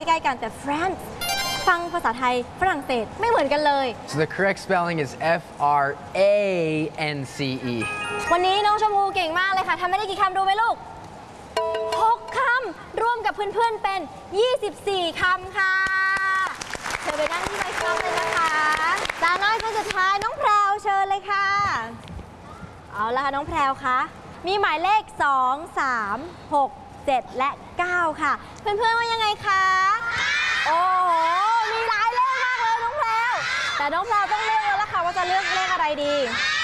ใกล้ๆกันแต่ France ฟังภาษาไทยฝรั่งเศสไม่เหมือนกันเลย So the correct spelling is F-R-A-N-C-E วันนี้น้องชมพูเก่งมากเลยค่ะทำไม่ได้กี่คำรู้ไหมลูก6 คำร่วมกับเพื่อนๆเป็น24 คำค่ะเชิญไปนั่งที่ไมค์ครับเลยนะคะสาวน้อยคนสุดท้ายน้องแพรวเชิญเลยค่ะเอาละค่ะน้องแพรวคะมีหมายเลข2 3 6 7 และ 9 ค่ะเพื่อนๆว่ายังไงคะโอ้โหมีหลายเลขมากเลยน้องแพรวแต่น้องแพรวต้องเลือกแล้วล่ะค่ะว่าจะเลือกเลขอะไรดี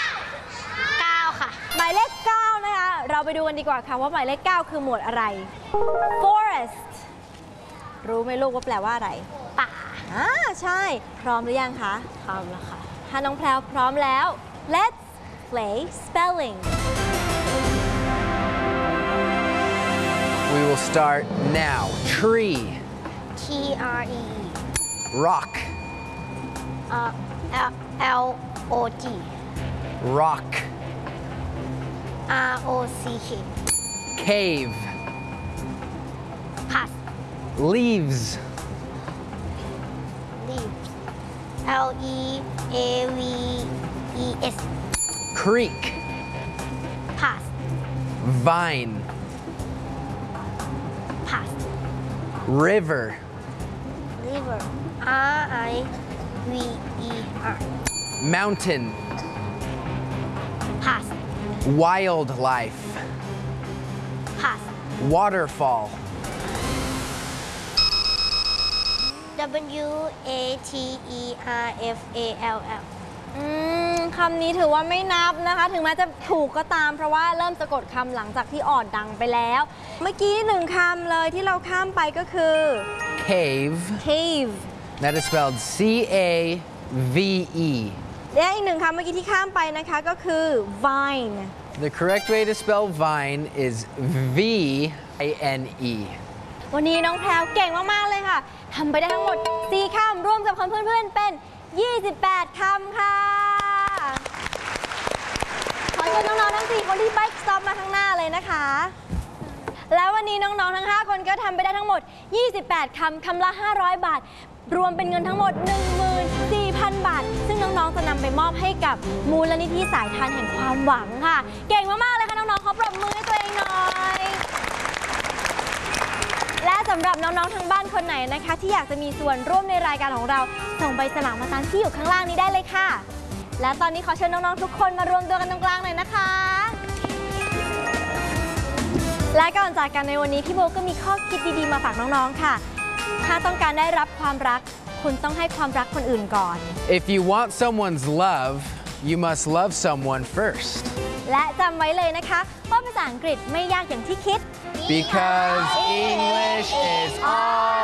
9ค่ะหมายเลข9นะคะเราไปดูกันดีกว่าค่ะว่าหมายเลข9คือหมวดอะไร forest รู้ไหมลูกว่าแปลว่าอะไรป่าใช่พร้อมหรือยังคะพร้อมแล้วค่ะถ้าน้องแพรวพร้อมแล้ว let's play spelling We will start now. Tree. T-R-E Rock. L-O-G Rock. R-O-C-K Cave. Pass Leaves. Leaves L-E-A-V-E-S Creek. Pass Vine. Pass River. River R-I-V-E-R Mountain. Pass Wildlife. Pass Waterfall. W-A-T-E-R-F-A-L-L คำนี้ถือว่าไม่นับนะคะถึงแม้จะถูกก็ตามเพราะว่าเริ่มสะกดคำหลังจากที่อ่อนดังไปแล้วเมื่อกี้1 คำเลยที่เราข้ามไปก็คือ Cave. cave That is spelled C-A-V-E. และอีก1 คำเมื่อกี้ที่ข้ามไปนะคะก็คือ vine The correct way to spell vine is V-I-N-E. วันนี้น้องแพรวเก่งมากๆเลยค่ะทำไปได้ทั้งหมด4 คำร่วมกับคำเพื่อนๆเป็น28 คำค่ะขอเชิญน้องๆทั้ง4 คนที่ Bike Stop มาข้างหน้าเลยนะคะแล้ววันนี้น้องๆทั้ง5 คนก็ทำไปได้ทั้งหมด28 คำคำละ500 บาทรวมเป็นเงินทั้งหมด 14,000 บาทซึ่งน้องๆจะนำไปมอบให้กับมูลนิธิสายทานแห่งความหวังค่ะเก่งมากๆเลยค่ะน้องๆขอปรบมือให้ตัวเองหน่อยและสำหรับน้องๆทางบ้านคนไหนนะคะที่อยากจะมีส่วนร่วมในรายการของเราส่งใบสมัครมาตามที่อยู่ข้างล่างนี้ได้เลยค่ะและตอนนี้ขอเชิญน้องๆทุกคนมารวมตัวกันตรงกลางหน่อยนะคะและก่อนจากกันในวันนี้พี่โบก็มีข้อคิดดีๆมาฝากน้องๆค่ะถ้าต้องการได้รับความรักคุณต้องให้ความรักคนอื่นก่อน If you want someone's love, you must love someone first. และจำไว้เลยนะคะว่าภาษาอังกฤษไม่ยากอย่างที่คิด Because English is all